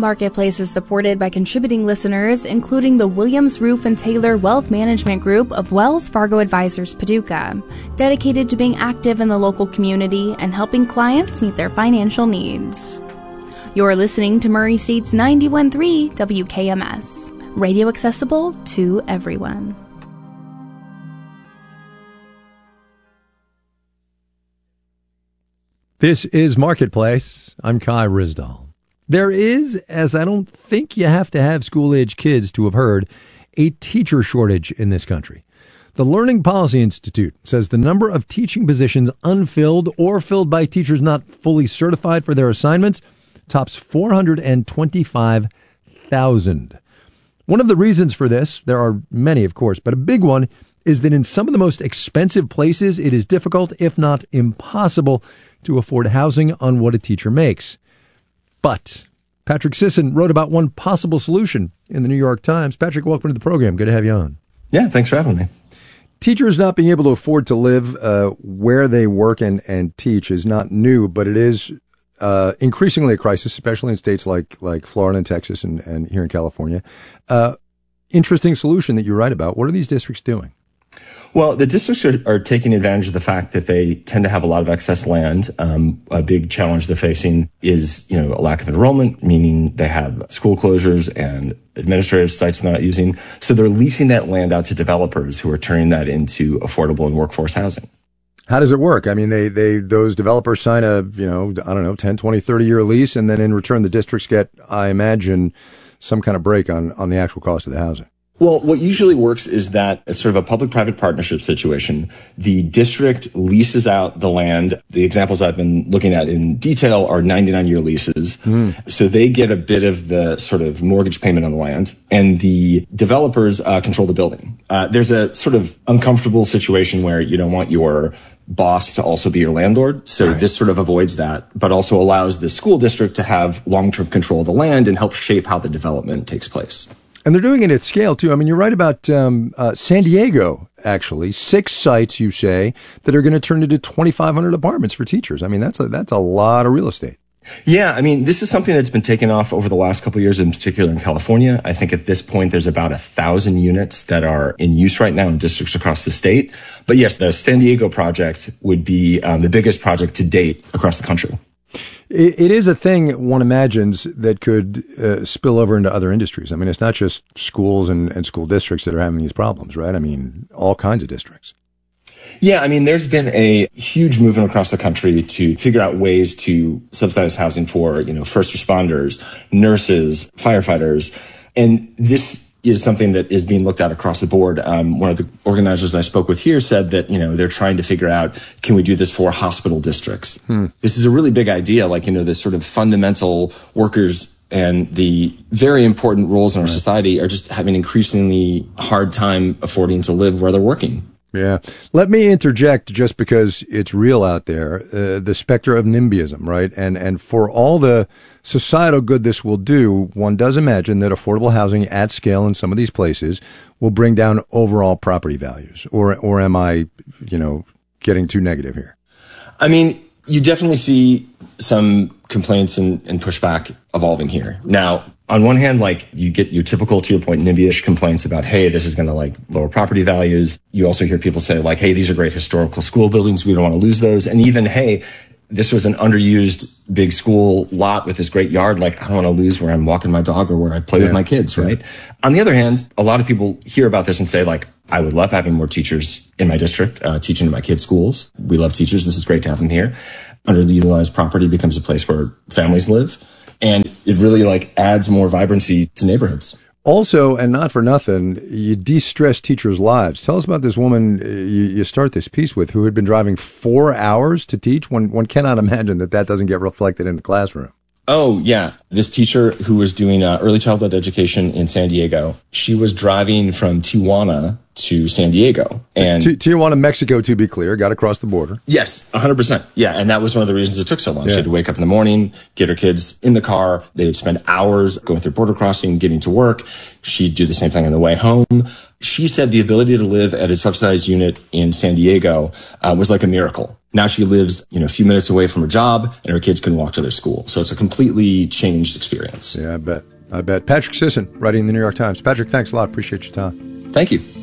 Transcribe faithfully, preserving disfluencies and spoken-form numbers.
Marketplace is supported by contributing listeners, including the Williams Roof and Taylor Wealth Management Group of Wells Fargo Advisors Paducah, dedicated to being active in the local community and helping clients meet their financial needs. You're listening to Murray State's ninety-one point three W K M S, radio accessible to everyone. This is Marketplace. I'm Kai Risdall. There is, as I don't think you have to have school-age kids to have heard, a teacher shortage in this country. The Learning Policy Institute says the number of teaching positions unfilled or filled by teachers not fully certified for their assignments tops four hundred twenty-five thousand. One of the reasons for this, there are many, of course, but a big one is that in some of the most expensive places, it is difficult, if not impossible, to afford housing on what a teacher makes. But Patrick Sisson wrote about one possible solution in the New York Times. Patrick, welcome to the program. Good to have you on. Yeah, thanks for having me. Teachers not being able to afford to live uh, where they work and, and teach is not new, but it is uh, increasingly a crisis, especially in states like like Florida and Texas and, and here in California. Uh, interesting solution that you write about. What are these districts doing? Well, the districts are, are taking advantage of the fact that they tend to have a lot of excess land. Um, a big challenge they're facing is, you know, a lack of enrollment, meaning they have school closures and administrative sites they're not using. So they're leasing that land out to developers who are turning that into affordable and workforce housing. How does it work? I mean, they, they, those developers sign a, you know, I don't know, ten, twenty, thirty year lease. And then in return, the districts get, I imagine, some kind of break on, on the actual cost of the housing. Well, what usually works is that it's sort of a public-private partnership situation. The district leases out the land. The examples I've been looking at in detail are ninety-nine year leases. Mm. So they get a bit of the sort of mortgage payment on the land, and the developers uh, control the building. Uh, there's a sort of uncomfortable situation where you don't want your boss to also be your landlord. So right. This sort of avoids that, but also allows the school district to have long-term control of the land and help shape how the development takes place. And they're doing it at scale, too. I mean, you're right about um, uh, San Diego, actually. Six sites, you say, that are going to turn into twenty-five hundred apartments for teachers. I mean, that's a, that's a lot of real estate. Yeah, I mean, this is something that's been taken off over the last couple of years, in particular in California. I think at this point, there's about a thousand units that are in use right now in districts across the state. But yes, the San Diego project would be um, the biggest project to date across the country. It is a thing, one imagines, that could uh, spill over into other industries. I mean, it's not just schools and, and school districts that are having these problems, right? I mean, all kinds of districts. Yeah, I mean, there's been a huge movement across the country to figure out ways to subsidize housing for, you know, first responders, nurses, firefighters. And this is something that is being looked at across the board. Um, one of the organizers I spoke with here said that, you know, they're trying to figure out, can we do this for hospital districts? Hmm. This is a really big idea, like, you know, this sort of fundamental workers and the very important roles in our right. society are just having increasingly hard time affording to live where they're working. Yeah. Let me interject, just because it's real out there, uh, the specter of NIMBYism, right? And, and for all the societal good this will do, one does imagine that affordable housing at scale in some of these places will bring down overall property values. Or, or am I, you know, getting too negative here? I mean, you definitely see some complaints and, and pushback evolving here. Now, on one hand, like, you get your typical, to your point, NIMBY-ish complaints about, hey, this is going to like lower property values. You also hear people say like, hey, these are great historical school buildings. We don't want to lose those. And even, hey, this was an underused big school lot with this great yard. Like, I don't want to lose where I'm walking my dog or where I play yeah. with my kids, right? Yeah. On the other hand, a lot of people hear about this and say like, I would love having more teachers in my district, uh, teaching in my kids' schools. We love teachers. This is great to have them here. Underutilized property becomes a place where families live. And it really like adds more vibrancy to neighborhoods. Also, and not for nothing, you de-stress teachers' lives. Tell us about this woman you, you start this piece with, who had been driving four hours to teach. One, one cannot imagine that that doesn't get reflected in the classroom. Oh, yeah. This teacher who was doing uh, early childhood education in San Diego, she was driving from Tijuana to San Diego. And T- Tijuana, Mexico, to be clear, got across the border. Yes, one hundred percent. Yeah, and that was one of the reasons it took so long. Yeah. She had to wake up in the morning, get her kids in the car. They would spend hours going through border crossing, getting to work. She'd do the same thing on the way home. She said the ability to live at a subsidized unit in San Diego uh, was like a miracle. Now she lives, you know, a few minutes away from her job, and her kids can walk to their school. So it's a completely changed experience. Yeah, I bet. I bet. Patrick Sisson, writing in the New York Times. Patrick, thanks a lot. Appreciate your time. Thank you.